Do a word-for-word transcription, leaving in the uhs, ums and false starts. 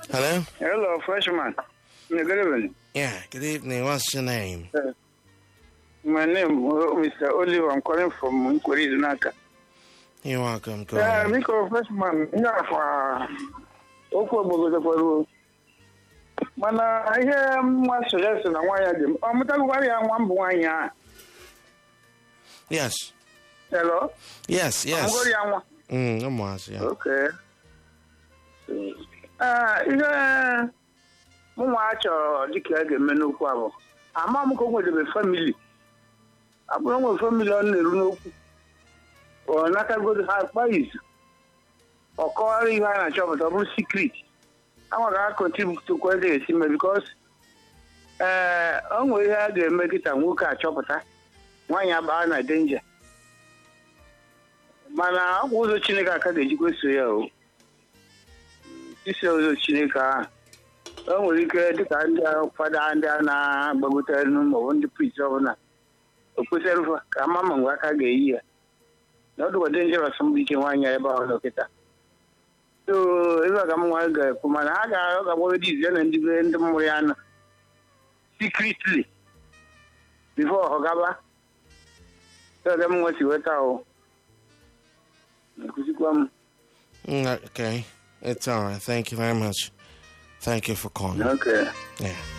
Hello? Hello, freshman. Good evening. Yeah, good evening. What's your name? Uh, my name is Mister Oliver. I'm calling from Nkwari, Naka. You're welcome. Go Yeah, ahead. because freshman, yeah, for Oko Bogo. Mana, I hear my suggestion on why I did. I'm telling you, I'm one boy. Yes. Hello? Yes, I'm yes. going to Mm, I'm was, yeah. Okay. Ah, ihe mụnwa achọ dịka a ga-eme n'okwu ahụ ama m ka o nwedebe famili abụrụ nwe famili ọ na-eru n'okwu ọ nakagodo ha akpa izu ọ kọwara ihe a na-achọpụta ọ bụrụ sikret anwa ga akọntibutokwa eze esi me bikos ee o nwere ihe a ga-eme kịta nwoke achọpụta nwaanyị abaa na denja mana ọ bụ ụzọ Chineke aka ga-ejikwa so ya o isi ụzọ Chineke ahụ o nwere ike dịka ndị fada ndị a na-agbagote maọbụ ndị priest ọbụla o kwesịrị ka ama ma mgbe aka ga-eyi ya na ọ dịkwa denjeros mgbe ike nwaanyị ebe ahụ dọkịta so ebe a ka m nwa ga-ekwu mana ha ga-agbawe diz ya na ndị be ndị mmụrụ ya nọ secretly before ọ gaba so ka m nwa si weta ahụ na-ekụzikwa m. Okay. It's all right. Thank you very much. Thank you for calling. Okay. Yeah.